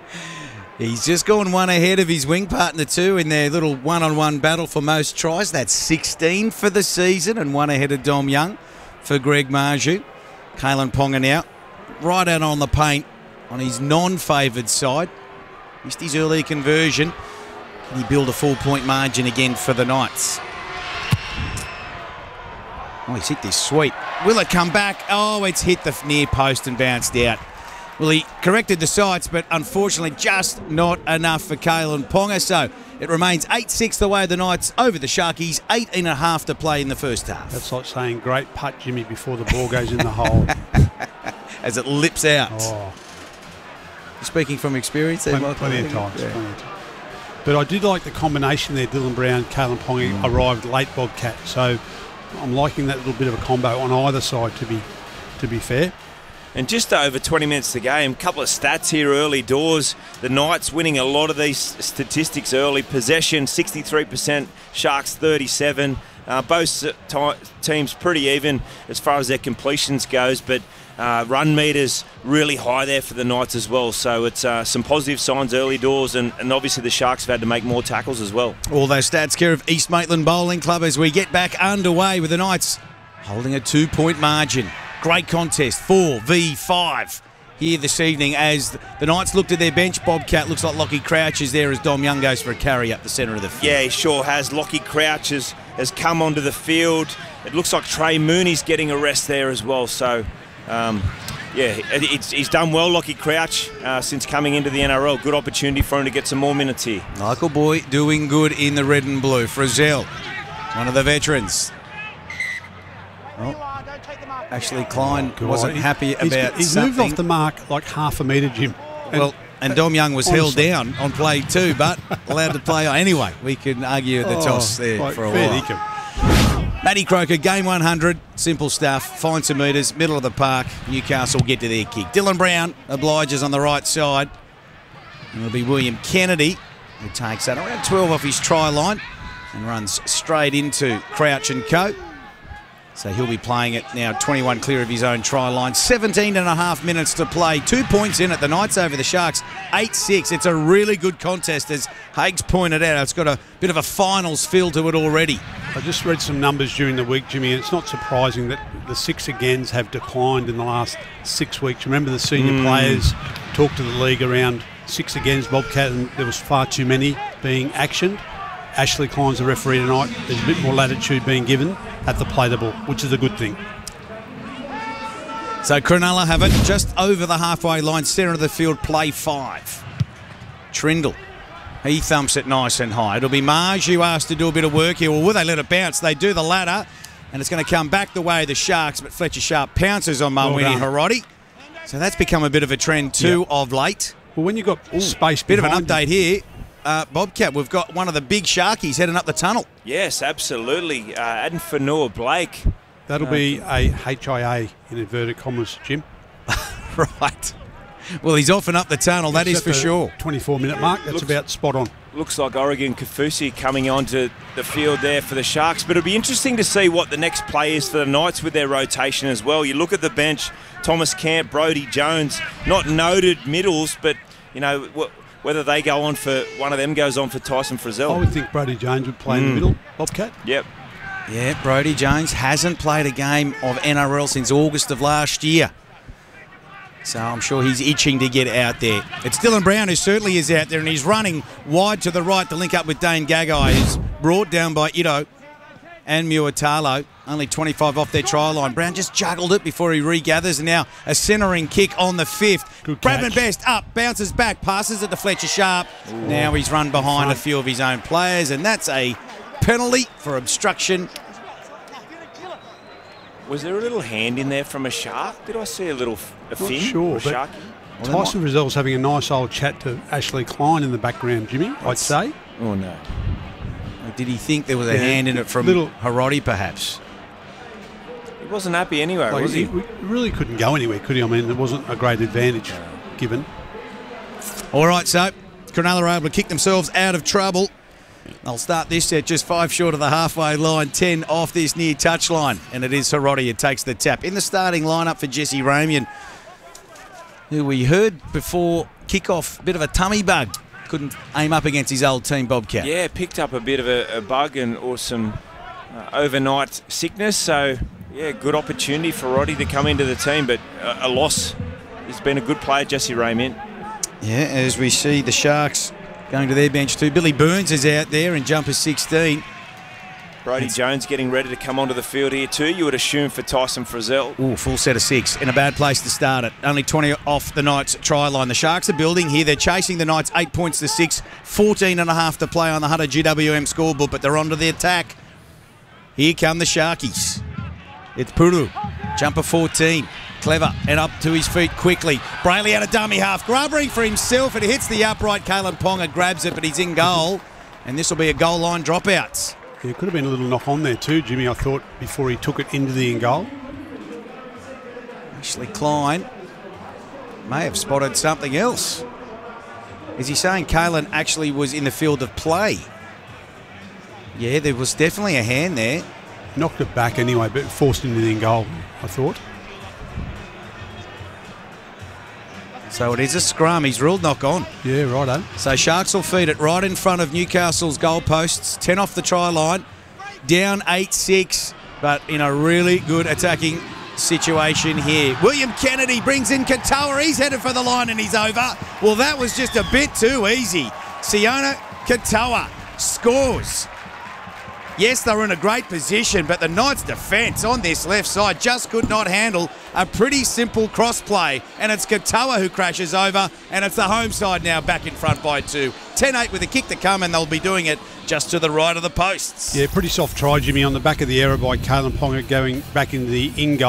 He's just gone one ahead of his wing partner too in their little one-on-one battle for most tries. That's 16 for the season and one ahead of Dom Young for Greg Marju. Kalen Ponga now right out on the paint on his non-favoured side. Missed his early conversion. Can he build a full-point margin again for the Knights? Oh, he's hit this sweet. Will it come back? Oh, it's hit the near post and bounced out. Well, he corrected the sights, but unfortunately just not enough for Kalen Ponga. So it remains 8-6 the way the Knights over the Sharkies. 8.5 to play in the first half. That's like saying great putt, Jimmy, before the ball goes in the hole. As it lips out. Oh. Speaking from experience there, plenty of times. But I did like the combination there, Dylan Brown, Kalen Ponga arrived late, Bobcat. So I'm liking that little bit of a combo on either side, to be fair. And just over 20 minutes to game, a couple of stats here early doors. The Knights winning a lot of these statistics early. Possession, 63%, Sharks 37%. Both teams pretty even as far as their completions goes, but run meters really high there for the Knights as well. So it's some positive signs early doors, and obviously the Sharks have had to make more tackles as well. All those stats care of East Maitland Bowling Club as we get back underway with the Knights holding a 2-point margin. Great contest, 4v5 here this evening as the Knights looked at their bench. Bobcat looks like Lockie Crouch is there as Dom Young goes for a carry up the centre of the field. Yeah, he sure has. Lockie Crouch has come onto the field. It looks like Trey Mooney's getting a rest there as well. So, he's done well, Lockie Crouch, since coming into the NRL. Good opportunity for him to get some more minutes here. Michael Boy doing good in the red and blue. Frizzell, one of the veterans. Oh. Ashley Klein wasn't happy about he's something. moved off the mark like half a metre, Jim. And And Dom Young was held down on play 2, but allowed to play on. Anyway, we can argue the toss there for a while. Matty Croker, game 100, simple stuff. Find some metres, middle of the park. Newcastle get to their kick. Dylan Brown obliges on the right side. And it'll be William Kennedy who takes that around 12 off his try line and runs straight into Crouch and Co. So he'll be playing it now 21 clear of his own try line. 17 and a half minutes to play. 2 points in it. The Knights over the Sharks. 8-6. It's a really good contest, as Hague's pointed out. It's got a bit of a finals feel to it already. I just read some numbers during the week, Jimmy, and it's not surprising that the 6 agains have declined in the last 6 weeks. Remember, the senior players talked to the league around 6 agains, Bobcat, and there was far too many being actioned. Ashley Klein's the referee tonight. There's a bit more latitude being given at the platable, which is a good thing. So Cronulla have it just over the halfway line, centre of the field, play 5. Trindle, he thumps it nice and high. It'll be Marge who asked to do a bit of work here. Well, will they let it bounce? They do the latter, and it's going to come back the way of the Sharks, but Fletcher Sharp pounces on Mawini Hiroti. So that's become a bit of a trend too of late. Well, when you've got space bit of an update here. Bobcat, we've got one of the big Sharkies heading up the tunnel. Yes, absolutely. Adding Fanua Blake. That'll be a HIA in inverted commas, Jim. Right. Well, he's off and up the tunnel, that is for sure. 24-minute mark, that's about spot on. Looks like Oregon Kafusi coming onto the field there for the Sharks, but it'll be interesting to see what the next play is for the Knights with their rotation as well. You look at the bench, Thomas Camp, Brodie Jones, not noted middles, but, you know, whether they go on for, one of them goes on for Tyson Frizzell. I would think Brodie Jones would play in the middle, Bobcat. Yep. Yeah, Brodie Jones hasn't played a game of NRL since August of last year. So I'm sure he's itching to get out there. It's Dylan Brown who certainly is out there, and he's running wide to the right to link up with Dane Gagai, who's brought down by Ito and Muatalo. Only 25 off their try line. Brown just juggled it before he regathers, and now a centering kick on the 5th. Bradman Best up, bounces back, passes it to Fletcher Sharp. Ooh. Now he's run behind a few of his own players, and that's a penalty for obstruction. Was there a little hand in there from a Shark? Did I see a fin? Not sure, but Tyson Frizzell's having a nice old chat to Ashley Klein in the background, Jimmy, I'd say. Oh, no. Did he think there was a hand in it from Hiroti, perhaps? He wasn't happy anyway, was he? He really couldn't go anywhere, could he? I mean, there wasn't a great advantage given. All right, so Cronulla are able to kick themselves out of trouble. They'll start this set just 5 short of the halfway line, 10 off this near touchline. And it is Hiroti who takes the tap. In the starting lineup for Jesse Ramian, who we heard before kickoff, bit of a tummy bug. Couldn't aim up against his old team, Bobcat. Yeah, picked up a bit of a bug or some overnight sickness. So, yeah, good opportunity for Roddy to come into the team, but a loss. He's been a good player, Jesse Ramian. Yeah, as we see the Sharks going to their bench too. Billy Burns is out there in jumper 16. Brodie Jones getting ready to come onto the field here too, you would assume, for Tyson Frizzell. Ooh, full set of 6. In a bad place to start it. Only 20 off the Knights' try line. The Sharks are building here. They're chasing the Knights 8 points to 6. 14 and a half to play on the Hunter GWM scoreboard, but they're onto the attack. Here come the Sharkies. It's Puru. Jumper 14. Clever and up to his feet quickly. Brayley out of dummy half, grubbering for himself, and it hits the upright. Kalen Ponga grabs it, but he's in goal, and this will be a goal line dropout. Yeah, it could have been a little knock on there too, Jimmy, I thought, before he took it into the in goal. Ashley Klein may have spotted something else. Is he saying Kalen actually was in the field of play? Yeah, there was definitely a hand there. Knocked it back anyway, but forced into the in goal, I thought. So it is a scrum. He's ruled knock on. Yeah, righto. So Sharks will feed it right in front of Newcastle's goalposts. 10 off the try line. Down 8-6, but in a really good attacking situation here. William Kennedy brings in Katoa. He's headed for the line and he's over. Well, that was just a bit too easy. Siona Katoa scores. Yes, they were in a great position, but the Knights' defence on this left side just could not handle a pretty simple cross play. And it's Katoa who crashes over, and it's the home side now back in front by 2. 10-8 with a kick to come, and they'll be doing it just to the right of the posts. Yeah, pretty soft try, Jimmy, on the back of the error by Kalen Ponga going back into the in goal.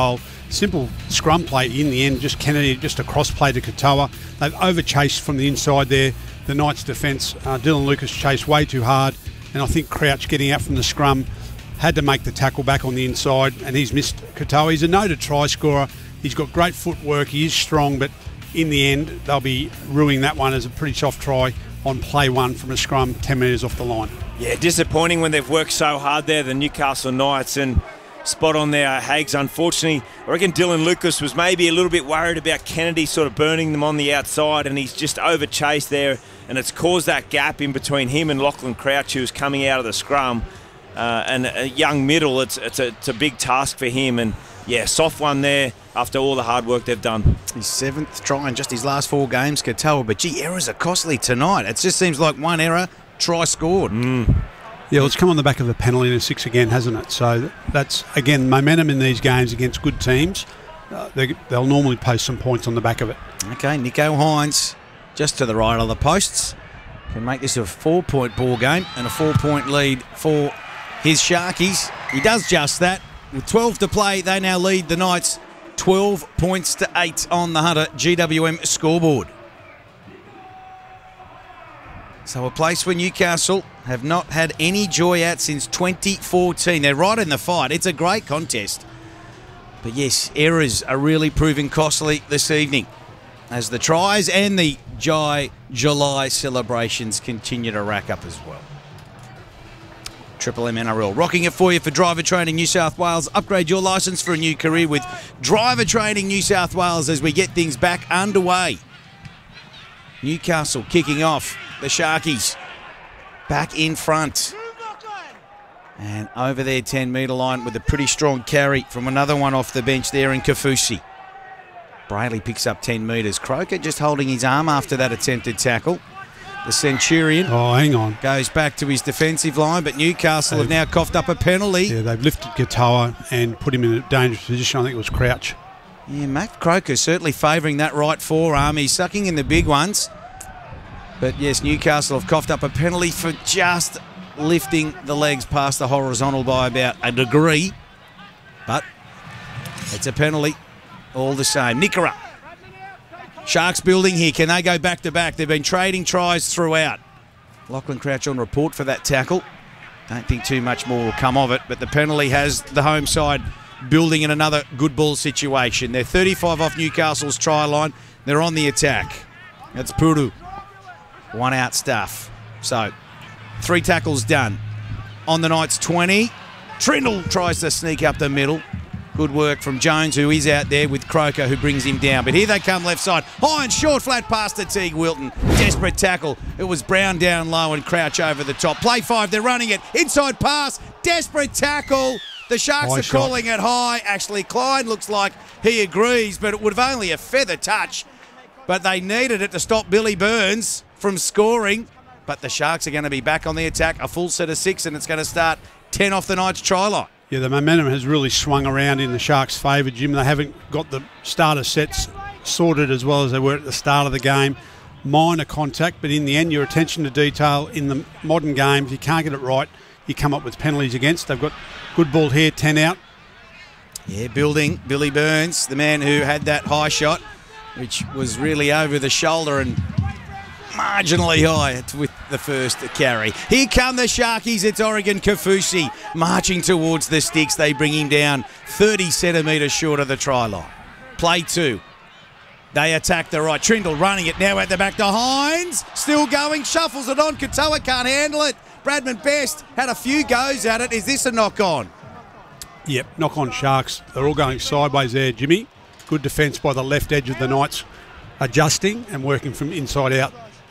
simple scrum play in the end. Just Kennedy, just a cross play to Katoa. They've over-chased from the inside there. The Knights' defence, Dylan Lucas chased way too hard, and I think Crouch getting out from the scrum had to make the tackle back on the inside, and he's missed Katoa. He's a noted try scorer. He's got great footwork. He is strong, but in the end, they'll be ruining that one as a pretty soft try on play one from a scrum 10 metres off the line. Yeah, disappointing when they've worked so hard there, the Newcastle Knights, and spot on there, Hags. Unfortunately, I reckon Dylan Lucas was maybe a little bit worried about Kennedy sort of burning them on the outside, and he's just over-chased there, and it's caused that gap in between him and Lachlan Crouch, who's coming out of the scrum. And a young middle, it's a big task for him, and yeah, soft one there after all the hard work they've done. His 7th try in just his last 4 games, Katoa, but gee, errors are costly tonight. It just seems like one error, try scored. Yeah, well, it's come on the back of a penalty in a 6 again, hasn't it? So that's, again, momentum in these games against good teams. They'll normally post some points on the back of it. Okay, Nico Hines just to the right of the posts. Can make this a 4-point ball game and a 4-point lead for his Sharkies. He does just that. With 12 to play, they now lead the Knights 12 points to 8 on the Hunter GWM scoreboard. So a place where Newcastle have not had any joy at since 2014. They're right in the fight. It's a great contest. But yes, errors are really proving costly this evening as the tries and the July celebrations continue to rack up as well. Triple M NRL rocking it for you for Driver Training New South Wales. Upgrade your licence for a new career with Driver Training New South Wales as we get things back underway. Newcastle kicking off. The Sharkies back in front. And over their 10-metre line with a pretty strong carry from another one off the bench there in Kafusi. Brayley picks up 10 metres. Croker just holding his arm after that attempted tackle. The Centurion goes back to his defensive line, but Newcastle have now coughed up a penalty. Yeah, they've lifted Katoa and put him in a dangerous position. I think it was Crouch. Yeah, Matt Croker certainly favouring that right forearm. He's sucking in the big ones. But yes, Newcastle have coughed up a penalty for just lifting the legs past the horizontal by about a degree. But it's a penalty all the same. Nickera. Sharks building here. Can they go back to back? They've been trading tries throughout. Lachlan Crouch on report for that tackle. Don't think too much more will come of it, but the penalty has the home side building in another good ball situation. They're 35 off Newcastle's try line. They're on the attack. That's Puru. One out stuff. So 3 tackles done. On the Knights 20. Trindle tries to sneak up the middle. Good work from Jones, who is out there with Croker, who brings him down. But here they come left side. Hines, short flat pass to Teague Wilton. Desperate tackle. It was Brown down low and Crouch over the top. Play 5, they're running it. Inside pass. Desperate tackle. The Sharks are calling it high. Actually, Klein looks like he agrees, but it would have only a feather touch. But they needed it to stop Billy Burns from scoring. But the Sharks are going to be back on the attack. A full set of 6, and it's going to start 10 off the Knights try line. Yeah, the momentum has really swung around in the Sharks' favour, Jim. They haven't got the starter sets sorted as well as they were at the start of the game. Minor contact, but in the end, your attention to detail in the modern game, if you can't get it right, you come up with penalties against. They've got good ball here, 10 out. Yeah, building Billy Burns, the man who had that high shot, which was really over the shoulder and marginally high with the first carry. Here come the Sharkies. It's Oregon Kafusi marching towards the sticks. They bring him down 30 centimetres short of the try line. Play 2. They attack the right. Trindle running it now at the back to Hines. Still going. Shuffles it on. Katoa can't handle it. Bradman Best had a few goes at it. Is this a knock-on? Yep, knock-on Sharks. They're all going sideways there, Jimmy. Good defence by the left edge of the Knights. Adjusting and working from inside out.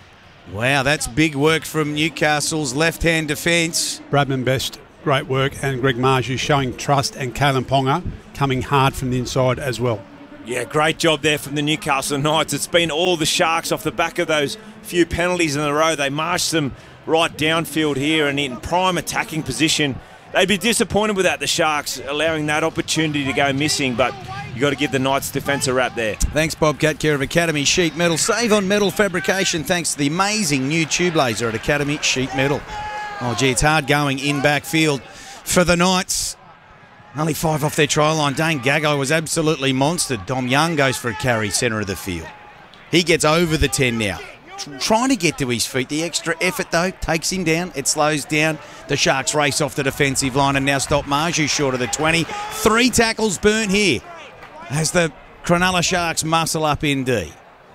Wow, that's big work from Newcastle's left-hand defence. Bradman Best, great work, and Greg Marju showing trust, and Kalen Ponga coming hard from the inside as well. Yeah, great job there from the Newcastle Knights. It's been all the Sharks off the back of those few penalties in a row. They marched them right downfield here and in prime attacking position. They'd be disappointed with that, the Sharks, allowing that opportunity to go missing, but you've got to give the Knights defence a rap there. Thanks, Bobcat, care of Academy Sheet Metal. Save on metal fabrication thanks to the amazing new tube laser at Academy Sheet Metal. Oh, gee, it's hard going in backfield for the Knights. Only 5 off their try line. Dane Gagai was absolutely monstered. Dom Young goes for a carry, centre of the field. He gets over the 10 now. Trying to get to his feet. The extra effort, though, takes him down. It slows down. The Sharks race off the defensive line and now stop Marju short of the 20. 3 tackles burnt here as the Cronulla Sharks muscle up in D.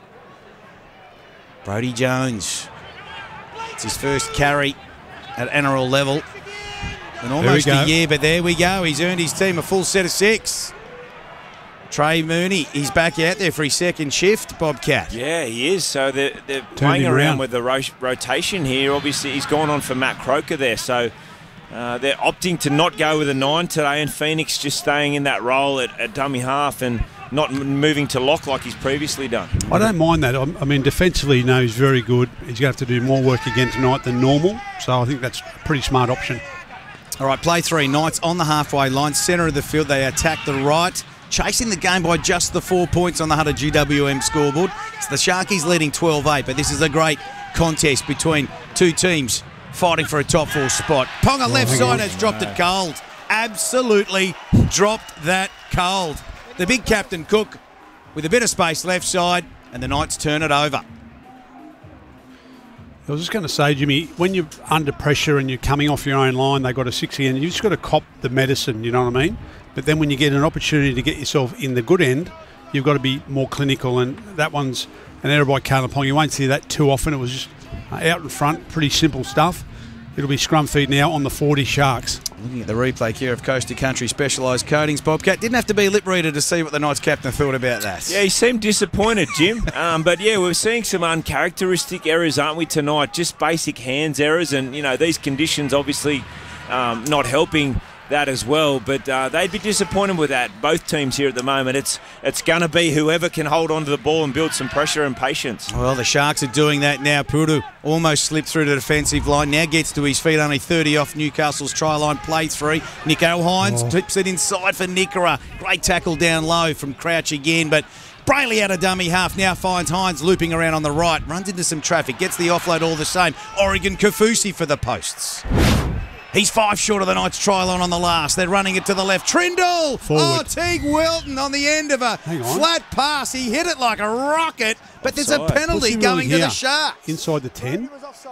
Brodie Jones. It's his first carry at NRL level in almost a year, but there we go. He's earned his team a full set of 6. Trey Mooney, he's back out there for his second shift, Bobcat. Yeah, he is. So they're playing around with the rotation here. Obviously, he's gone on for Matt Croker there. So they're opting to not go with a 9 today, and Phoenix just staying in that role at dummy half and not moving to lock like he's previously done. I don't mind that. I mean, defensively, you know, he's very good. He's going to have to do more work again tonight than normal. So I think that's a pretty smart option. All right, play 3. Knights on the halfway line, centre of the field. They attack the right, chasing the game by just the 4 points on the Hunter GWM scoreboard. It's the Sharkies leading 12-8, but this is a great contest between two teams fighting for a top 4 spot. Ponga left side has dropped it cold. Absolutely dropped that cold. The big Captain Cook with a bit of space left side, and the Knights turn it over. I was just going to say, Jimmy, when you're under pressure and you're coming off your own line, they've got a 60 end, you've just got to cop the medicine, you know what I mean? But then when you get an opportunity to get yourself in the good end, you've got to be more clinical, and that one's an error by Kalyn Ponga. You won't see that too often. It was just out in front, pretty simple stuff. It'll be scrum feed now on the 40 Sharks. Looking at the replay here of Coast to Country Specialised Coatings, Bobcat. Didn't have to be a lip reader to see what the Knights captain thought about that. Yeah, he seemed disappointed, Jim. But yeah, we're seeing some uncharacteristic errors, aren't we, tonight? Just basic hands errors, and you know these conditions obviously not helping that as well. But they'd be disappointed with that. Both teams here at the moment, it's going to be whoever can hold on to the ball and build some pressure and patience. Well, the Sharks are doing that now. Puru almost slipped through the defensive line. Now gets to his feet, only 30 off Newcastle's try line. Play 3. Nico Hines tips it inside for Nickera. Great tackle down low from Crouch again, but Brayley out of dummy half, now finds Hines looping around on the right. Runs into some traffic, gets the offload all the same. Oregon Kaufusi for the posts. He's 5 short of the Knights try line on the last. They're running it to the left. Trindle! Forward. Oh, Teague Wilton on the end of a flat pass. He hit it like a rocket, but there's a penalty going to the Sharks. Inside the 10?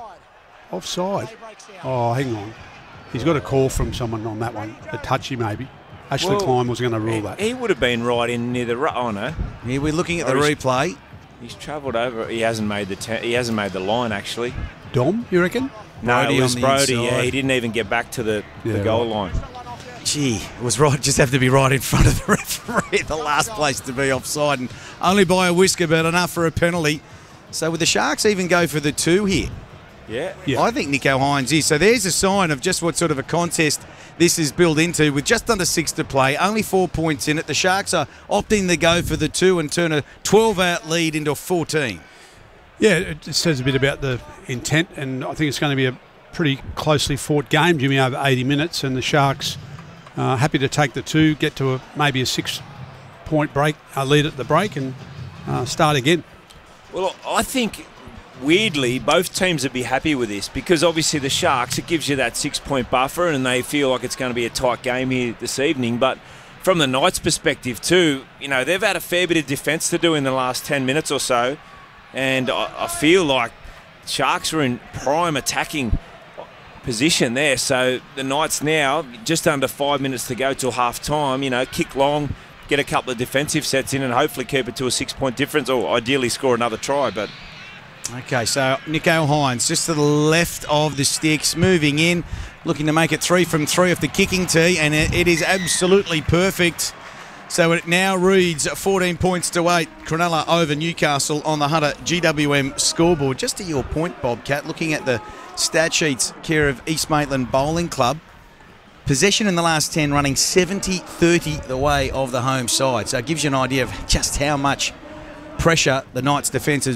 Offside. Oh, hang on. He's got a call from someone on that one. A touchy, maybe. Ashley Klein was going to rule that. He would have been right in near the... Oh, no. Yeah, we're looking at the replay. He's travelled over. He hasn't made the line, actually. Dom, you reckon? No, Brodie it was on the Brodie. inside. Yeah, he didn't even get back to the goal line. Gee, it was right. Just have to be right in front of the referee. The last place to be offside, and only by a whisker, but enough for a penalty. So would the Sharks even go for the 2 here? Yeah. I think Nico Hines is. So there's a sign of just what sort of a contest this is built into, with just under 6 to play, only 4 points in it. The Sharks are opting to go for the 2 and turn a 12-out lead into a 14. Yeah, it says a bit about the intent, and I think it's going to be a pretty closely fought game, Jimmy, over 80 minutes, and the Sharks happy to take the 2, get to maybe a 6-point break, lead at the break, and start again. Well, I think, weirdly, both teams would be happy with this, because obviously the Sharks, it gives you that 6-point buffer, and they feel like it's going to be a tight game here this evening, but from the Knights' perspective too, you know, they've had a fair bit of defence to do in the last 10 minutes or so, and I feel like Sharks are in prime attacking position there. So the Knights now, just under 5 minutes to go till half-time, you know, kick long, get a couple of defensive sets in and hopefully keep it to a 6-point difference, or ideally score another try. But okay, so Nico Hines just to the left of the sticks, moving in, looking to make it 3 from 3 off the kicking tee, and it is absolutely perfect. So it now reads 14 points to 8. Cronulla over Newcastle on the Hunter GWM scoreboard. Just to your point, Bobcat, looking at the stat sheets care of East Maitland Bowling Club, possession in the last 10 running 70-30 the way of the home side. So it gives you an idea of just how much pressure the Knights' defence has